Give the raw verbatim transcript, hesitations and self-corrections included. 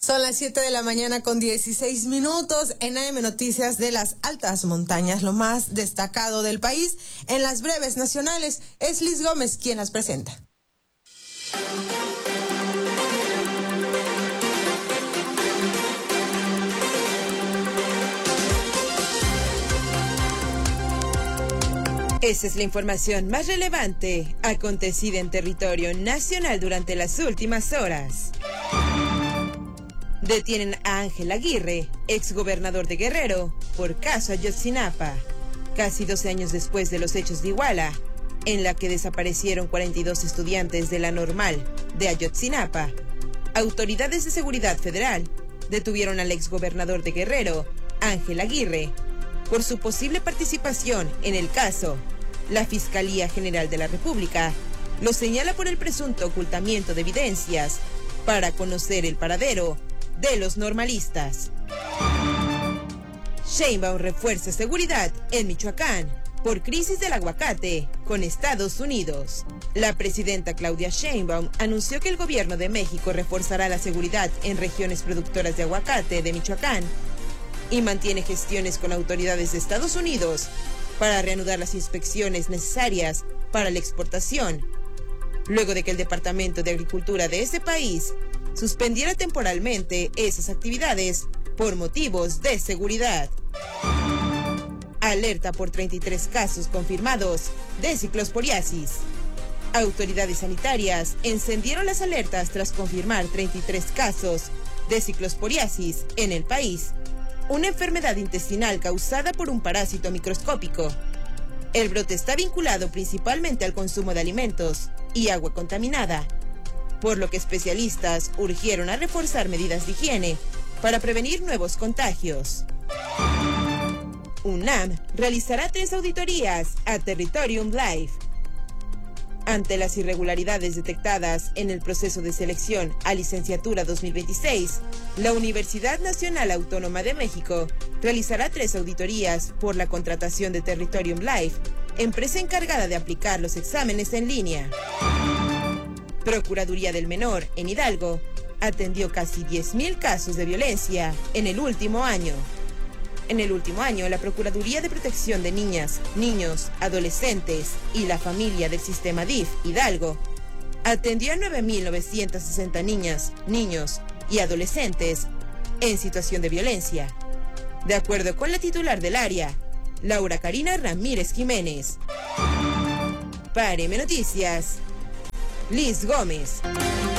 Son las siete de la mañana con dieciséis minutos en A M Noticias de las altas montañas, lo más destacado del país. En las breves nacionales es Liz Gómez quien las presenta. Esa es la información más relevante acontecida en territorio nacional durante las últimas horas. Detienen a Ángel Aguirre, exgobernador de Guerrero, por caso Ayotzinapa, casi doce años después de los hechos de Iguala, en la que desaparecieron cuarenta y dos estudiantes de la normal de Ayotzinapa. Autoridades de seguridad federal detuvieron al exgobernador de Guerrero, Ángel Aguirre, por su posible participación en el caso. La Fiscalía General de la República lo señala por el presunto ocultamiento de evidencias para conocer el paradero de los normalistas. Sheinbaum refuerza seguridad en Michoacán por crisis del aguacate con Estados Unidos. La presidenta Claudia Sheinbaum anunció que el gobierno de México reforzará la seguridad en regiones productoras de aguacate de Michoacán y mantiene gestiones con autoridades de Estados Unidos para reanudar las inspecciones necesarias para la exportación, luego de que el Departamento de Agricultura de ese país suspendiera temporalmente esas actividades por motivos de seguridad. Alerta por treinta y tres casos confirmados de ciclosporiasis. Autoridades sanitarias encendieron las alertas tras confirmar treinta y tres casos de ciclosporiasis en el país, una enfermedad intestinal causada por un parásito microscópico. El brote está vinculado principalmente al consumo de alimentos y agua contaminada, por lo que especialistas urgieron a reforzar medidas de higiene para prevenir nuevos contagios. UNAM realizará tres auditorías a Territorium Live. Ante las irregularidades detectadas en el proceso de selección a licenciatura dos mil veintiséis, la Universidad Nacional Autónoma de México realizará tres auditorías por la contratación de Territorium Live, empresa encargada de aplicar los exámenes en línea. Procuraduría del Menor, en Hidalgo, atendió casi diez mil casos de violencia en el último año. En el último año, la Procuraduría de Protección de Niñas, Niños, Adolescentes y la Familia del Sistema D I F Hidalgo atendió a nueve mil novecientas sesenta niñas, niños y adolescentes en situación de violencia, de acuerdo con la titular del área, Laura Karina Ramírez Jiménez. Para A M Noticias, Liz Gómez.